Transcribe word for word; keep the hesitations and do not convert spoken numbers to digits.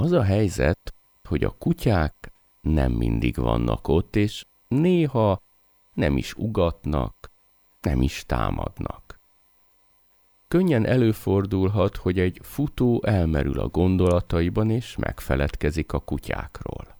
Az a helyzet, hogy a kutyák nem mindig vannak ott, és néha nem is ugatnak, nem is támadnak. Könnyen előfordulhat, hogy egy futó elmerül a gondolataiban, és megfeledkezik a kutyákról.